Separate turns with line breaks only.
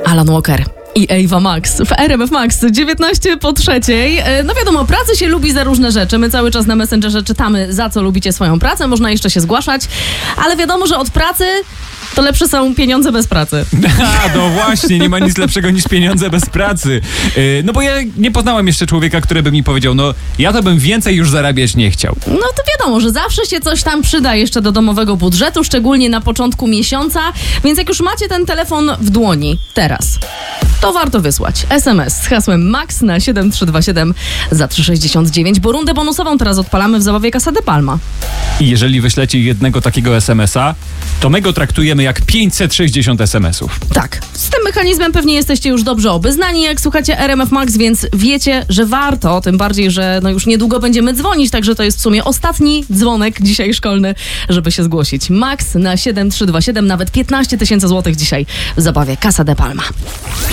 Alan Walker i Ava Max w RMF Max, 2:19. No wiadomo, pracy się lubi za różne rzeczy. My cały czas na Messengerze czytamy, za co lubicie swoją pracę. Można jeszcze się zgłaszać, ale wiadomo, że od pracy to lepsze są pieniądze bez pracy.
No właśnie, nie ma nic lepszego niż pieniądze bez pracy. No bo ja nie poznałem jeszcze człowieka, który by mi powiedział, no ja to bym więcej już zarabiać nie chciał.
No to wiadomo, że zawsze się coś tam przyda jeszcze do domowego budżetu, szczególnie na początku miesiąca, więc jak już macie ten telefon w dłoni teraz, to warto wysłać SMS z hasłem MAX na 7327 za 3,69, bo rundę bonusową teraz odpalamy w zabawie Casa de Palma.
I jeżeli wyślecie jednego takiego SMS-a, to my go traktujemy jak 560 SMS-ów.
Tak, z tym mechanizmem pewnie jesteście już dobrze obeznani, jak słuchacie RMF Max, więc wiecie, że warto, tym bardziej, że no już niedługo będziemy dzwonić, także to jest w sumie ostatni dzwonek dzisiaj szkolny, żeby się zgłosić. MAX na 7327, nawet 15 000 złotych dzisiaj w zabawie Casa de Palma.